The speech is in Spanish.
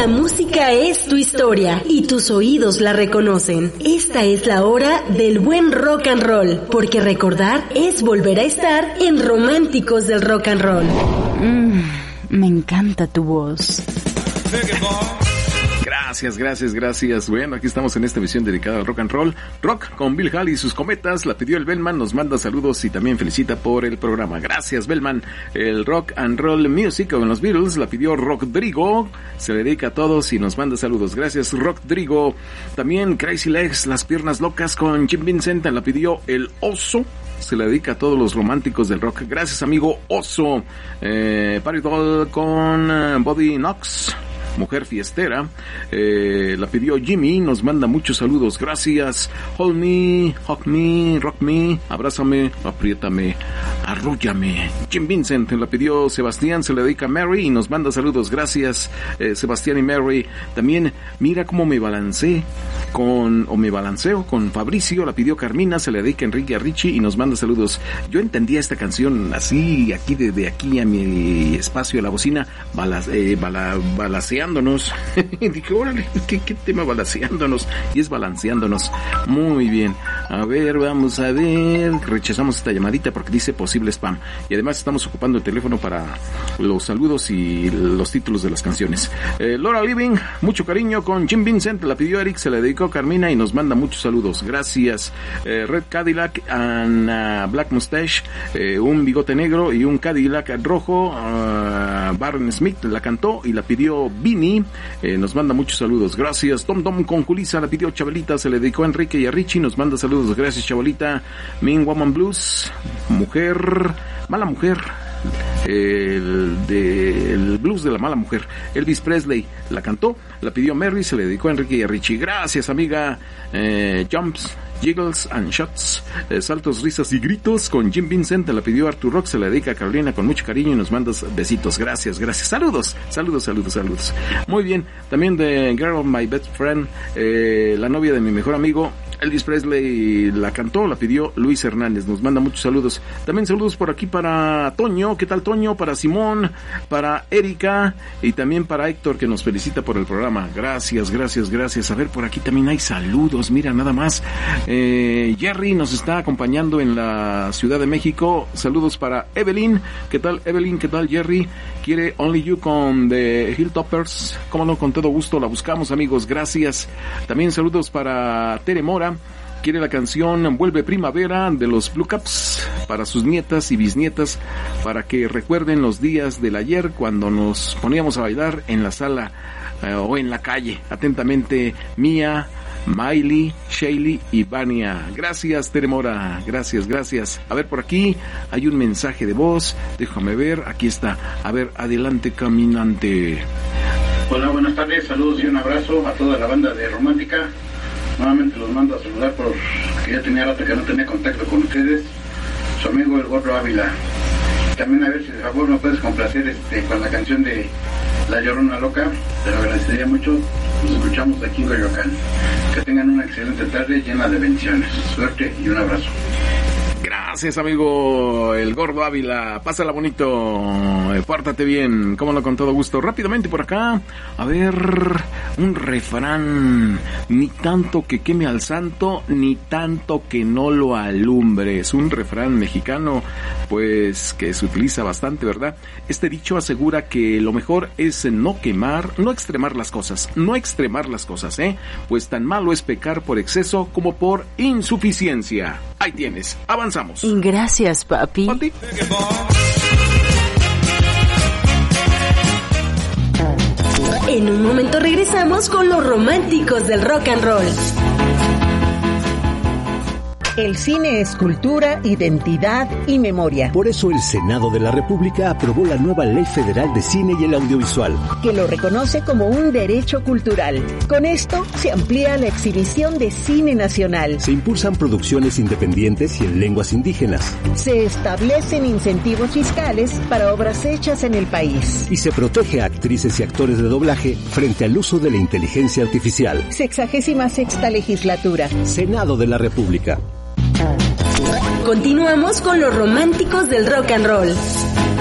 La música es tu historia y tus oídos la reconocen. Esta es la hora del buen rock and roll, porque recordar es volver a estar en Románticos del Rock and Roll. Me encanta tu voz. Gracias. Bueno, aquí estamos en esta emisión dedicada al rock and roll. Rock con Bill Hall y sus cometas. La pidió el Bellman, nos manda saludos y también felicita por el programa. Gracias, Bellman. El rock and roll music con los Beatles la pidió Rodrigo. Se le dedica a todos y nos manda saludos. Gracias, Rodrigo. También Crazy Legs, las piernas locas con Jim Vincent la pidió el Oso. Se le dedica a todos los románticos del rock. Gracias, amigo Oso. Party Doll con Body Knox, mujer fiestera, la pidió Jimmy, nos manda muchos saludos. Gracias. Hold me, hug me, rock me, abrázame, apriétame, arrúllame. Jim Vincent la pidió Sebastián, se le dedica a Mary y nos manda saludos. Gracias, Sebastián y Mary. También Mira cómo me balanceo con Fabricio, la pidió Carmina, se le dedica a Enrique y a Richie y nos manda saludos. Yo entendía esta canción así, aquí desde aquí a mi espacio, a la bocina, balanceándonos. Dije, órale, ¿qué tema balanceándonos? Y es balanceándonos. Muy bien. A ver, vamos a ver. Rechazamos esta llamadita porque dice posible spam. Y además estamos ocupando el teléfono para los saludos y los títulos de las canciones. Laura Living, mucho cariño con Jim Vincent, la pidió Eric, se le dedicó Carmina y nos manda muchos saludos. Gracias. Red Cadillac and Black Mustache, un bigote negro y un Cadillac rojo. Barron Smith la cantó y la pidió Vini, nos manda muchos saludos. Gracias. Tom con Culisa la pidió Chabelita, se le dedicó a Enrique y a Richie, nos manda saludos. Gracias, Chabelita. Mean Woman Blues, mala mujer, el blues de la mala mujer, Elvis Presley la cantó, la pidió Mary, se le dedicó a Enrique y a Richie. Gracias, amiga. Jumps, Jiggles and Shots, saltos, risas y gritos con Jim Vincent, la pidió Arthur Rock, se la dedica a Carolina con mucho cariño y nos mandas besitos. Gracias. Saludos. Muy bien. También de Girl of My Best Friend, la novia de mi mejor amigo, Elvis Presley la cantó, la pidió Luis Hernández, nos manda muchos saludos. También saludos por aquí para Toño, ¿qué tal Toño? Para Simón, para Erika y también para Héctor, que nos felicita por el programa. Gracias. A ver, por aquí también hay saludos, mira nada más. Jerry nos está acompañando en la Ciudad de México. Saludos para Evelyn. ¿Qué tal Evelyn? ¿Qué tal Jerry? Quiere Only You con The Hilltoppers. Cómo no, con todo gusto la buscamos, amigos. Gracias. También saludos para Tere Mora. Quiere la canción Vuelve Primavera de los Blue Caps para sus nietas y bisnietas, para que recuerden los días del ayer cuando nos poníamos a bailar en la sala o en la calle. Atentamente, Mía, Miley, Shaley y Vania. Gracias, Teremora. Gracias. A ver, por aquí hay un mensaje de voz. Déjame ver. Aquí está. A ver, adelante, caminante. Hola, buenas tardes. Saludos y un abrazo a toda la banda de Romántica. Nuevamente los mando a saludar porque ya tenía rato que no tenía contacto con ustedes. Su amigo el Gordo Ávila. También a ver si de favor me puedes complacer con la canción de La Llorona Loca. Te lo agradecería mucho. Nos escuchamos aquí en Coyoacán. Que tengan una excelente tarde llena de bendiciones. Suerte y un abrazo. Gracias, amigo el Gordo Ávila. Pásala bonito, pórtate bien, cómo no, con todo gusto. Rápidamente por acá, a ver, un refrán: ni tanto que queme al santo, ni tanto que no lo alumbre. Es un refrán mexicano, pues, que se utiliza bastante, ¿verdad? Este dicho asegura que lo mejor es no extremar las cosas, pues tan malo es pecar por exceso como por insuficiencia. Ahí tienes, avanzamos. Gracias, papi. En un momento regresamos con los románticos del rock and roll. El cine es cultura, identidad y memoria. Por eso el Senado de la República aprobó la nueva Ley Federal de Cine y el Audiovisual, que lo reconoce como un derecho cultural. Con esto se amplía la exhibición de cine nacional. Se impulsan producciones independientes y en lenguas indígenas. Se establecen incentivos fiscales para obras hechas en el país. Y se protege a actrices y actores de doblaje frente al uso de la inteligencia artificial. 66ª legislatura. Senado de la República. Continuamos con los románticos del rock and roll.